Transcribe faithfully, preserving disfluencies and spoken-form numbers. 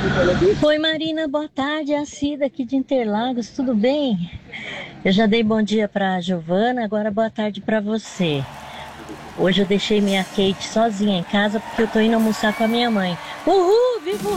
Oi, Marina, boa tarde. É a Cida aqui de Interlagos, tudo bem? Eu já dei bom dia para a Giovana, agora boa tarde para você. Hoje eu deixei minha Kate sozinha em casa porque eu tô indo almoçar com a minha mãe. Uhul, viva o